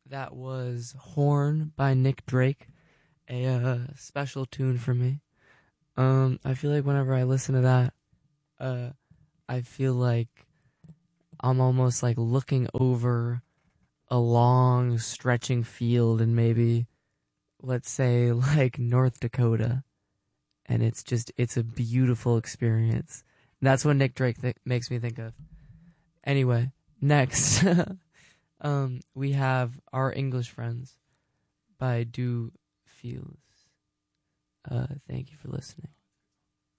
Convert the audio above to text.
That was Horn by Nick Drake, a special tune for me. I feel like whenever I listen to that, I feel like I'm almost like looking over a long stretching field in maybe, let's say, like North Dakota, and it's a beautiful experience. That's what Nick Drake makes me think of. Anyway, next, we have Our English Friends by Do Fields. Thank you for listening.